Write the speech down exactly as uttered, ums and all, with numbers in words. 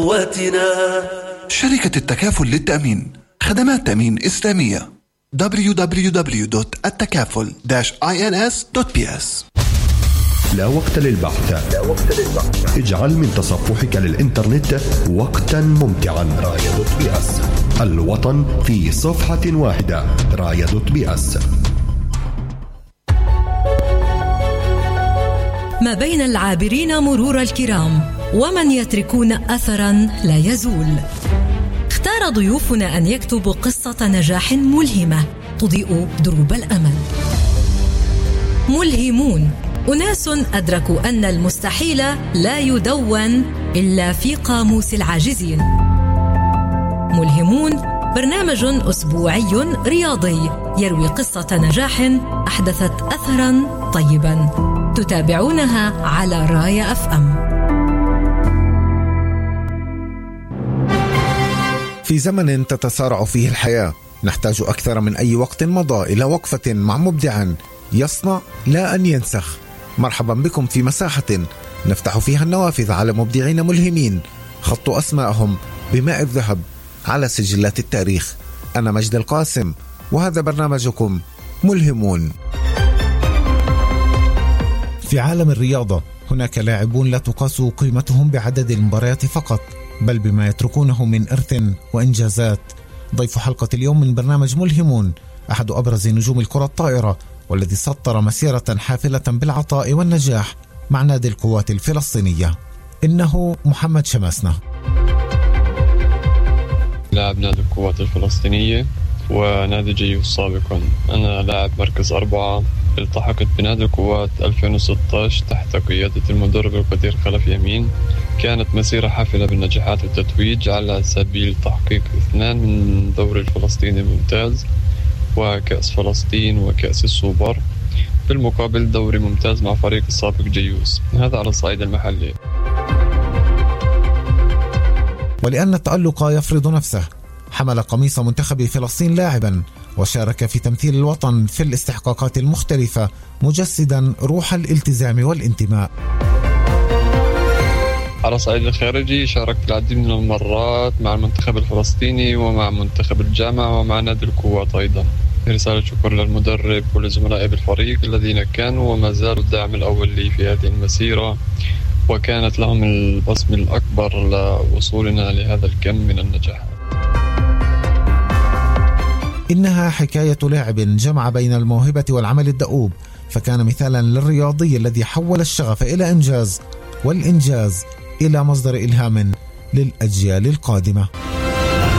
قوتنا. شركة التكافل للتأمين، خدمات تأمين إسلامية. دبليو دبليو دبليو دوت التكافل إنس دوت بي إس. لا وقت للبحث. لا وقت للبحث. اجعل من تصفحك للإنترنت وقتا ممتعا. راية دوت بي إس، الوطن في صفحة واحدة. راية دوت بي إس. ما بين العابرين مرور الكرام ومن يتركون أثرا لا يزول. اختار ضيوفنا أن يكتبوا قصة نجاح ملهمة تضيء دروب الأمل. ملهمون، أناس أدركوا أن المستحيل لا يدون إلا في قاموس العاجزين. ملهمون برنامج أسبوعي رياضي يروي قصة نجاح أحدثت أثرا طيبا. تتابعونها على راية أف أم. في زمن تتسارع فيه الحياة نحتاج أكثر من أي وقت مضى إلى وقفة مع مبدع يصنع لا أن ينسخ. مرحبا بكم في مساحة نفتح فيها النوافذ على مبدعين ملهمين خطوا أسماءهم بماء الذهب على سجلات التاريخ. أنا مجد القاسم وهذا برنامجكم ملهمون. في عالم الرياضة هناك لاعبون لا تقاس قيمتهم بعدد المباريات فقط، بل بما يتركونه من إرث وإنجازات. ضيف حلقة اليوم من برنامج ملهمون أحد أبرز نجوم الكرة الطائرة، والذي سطر مسيرة حافلة بالعطاء والنجاح مع نادي القوات الفلسطينية. إنه محمد شماسنة، لاعب نادي القوات الفلسطينية ونادي جيوس سابقا. أنا لاعب مركز أربعة. التحقت بنادي القوات ألفين وستة عشر تحت قيادة المدرب القدير خلف يمين. كانت مسيرة حافلة بالنجاحات والتتويج على سبيل تحقيق اثنان من دوري الفلسطيني الممتاز وكأس فلسطين وكأس السوبر، بالمقابل دوري ممتاز مع فريق السابق جيوس، هذا على الصعيد المحلي. ولأن التألق يفرض نفسه حمل قميص منتخب فلسطين لاعبا وشارك في تمثيل الوطن في الاستحقاقات المختلفة، مجسدا روح الالتزام والانتماء. على الصعيد الخارجي شاركت العديد من المرات مع المنتخب الفلسطيني ومع منتخب الجامعة ومع نادي القوات أيضا. رسالة شكر للمدرب ولزملائي بالفريق الذين كانوا وما زالوا الدعم الأول لي في هذه المسيرة، وكانت لهم البصمة الأكبر لوصولنا لهذا الكم من النجاح. إنها حكاية لاعب جمع بين الموهبة والعمل الدؤوب، فكان مثالا للرياضي الذي حول الشغف إلى إنجاز والإنجاز إلى مصدر إلهام للأجيال القادمة.